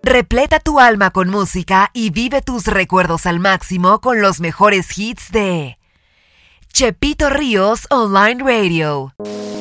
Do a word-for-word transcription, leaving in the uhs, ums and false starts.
Repleta tu alma con música y vive tus recuerdos al máximo con los mejores hits de Chepito Ríos Online Radio.